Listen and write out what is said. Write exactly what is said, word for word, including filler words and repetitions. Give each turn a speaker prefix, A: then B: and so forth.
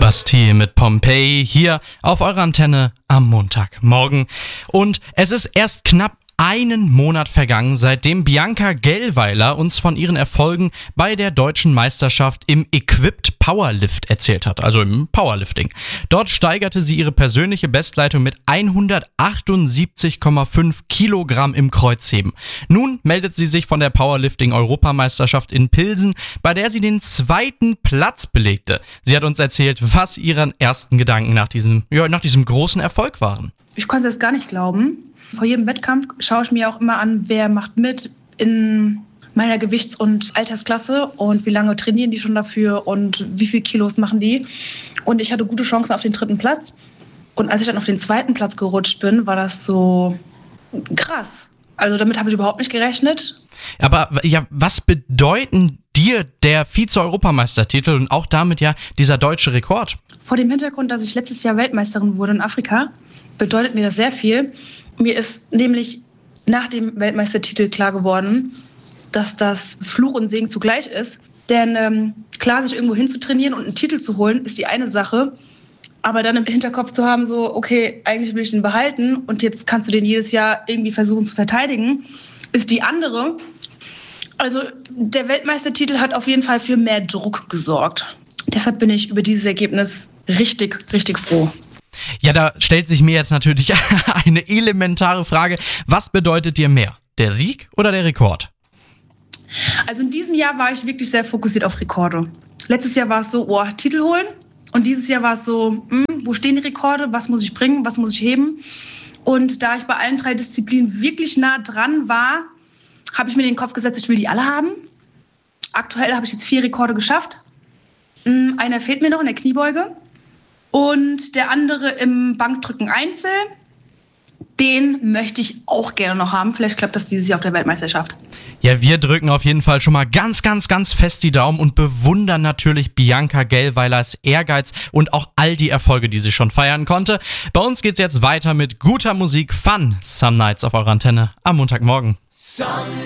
A: Bastille mit Pompeii hier auf eurer Antenne am Montagmorgen. Und es ist erst knapp einen Monat vergangen, seitdem Bianca Gellweiler uns von ihren Erfolgen bei der deutschen Meisterschaft im Equipped Powerlift erzählt hat, also im Powerlifting. Dort steigerte sie ihre persönliche Bestleitung mit hundertachtundsiebzig Komma fünf Kilogramm im Kreuzheben. Nun meldet sie sich von der Powerlifting-Europameisterschaft in Pilsen, bei der sie den zweiten Platz belegte. Sie hat uns erzählt, was ihre ersten Gedanken nach diesem, ja, nach diesem großen Erfolg waren.
B: Ich konnte es jetzt gar nicht glauben. Vor jedem Wettkampf schaue ich mir auch immer an, wer macht mit in meiner Gewichts- und Altersklasse und wie lange trainieren die schon dafür und wie viel Kilos machen die. Und ich hatte gute Chancen auf den dritten Platz. Und als ich dann auf den zweiten Platz gerutscht bin, war das so krass. Also damit habe ich überhaupt nicht gerechnet.
A: Aber ja, was bedeuten dir der Vize-Europameistertitel und auch damit ja dieser deutsche Rekord?
B: Vor dem Hintergrund, dass ich letztes Jahr Weltmeisterin wurde in Afrika, bedeutet mir das sehr viel. Mir ist nämlich nach dem Weltmeistertitel klar geworden, dass das Fluch und Segen zugleich ist. Denn ähm, klar, sich irgendwo hinzutrainieren und einen Titel zu holen, ist die eine Sache. Aber dann im Hinterkopf zu haben, so, okay, eigentlich will ich den behalten und jetzt kannst du den jedes Jahr irgendwie versuchen zu verteidigen, ist die andere. Also der Weltmeistertitel hat auf jeden Fall für mehr Druck gesorgt. Deshalb bin ich über dieses Ergebnis richtig, richtig froh.
A: Ja, da stellt sich mir jetzt natürlich eine elementare Frage. Was bedeutet dir mehr, der Sieg oder der Rekord?
B: Also in diesem Jahr war ich wirklich sehr fokussiert auf Rekorde. Letztes Jahr war es so, oh, Titel holen. Und dieses Jahr war es so, mh, wo stehen die Rekorde, was muss ich bringen, was muss ich heben? Und da ich bei allen drei Disziplinen wirklich nah dran war, habe ich mir in den Kopf gesetzt, ich will die alle haben. Aktuell habe ich jetzt vier Rekorde geschafft. Einer fehlt mir noch in der Kniebeuge. Und der andere im Bankdrücken Einzel, den möchte ich auch gerne noch haben. Vielleicht klappt das dieses Jahr auf der Weltmeisterschaft.
A: Ja, wir drücken auf jeden Fall schon mal ganz, ganz, ganz fest die Daumen und bewundern natürlich Bianca Gellweilers Ehrgeiz und auch all die Erfolge, die sie schon feiern konnte. Bei uns geht's jetzt weiter mit guter Musik, Fun, Some Nights auf eurer Antenne am Montagmorgen.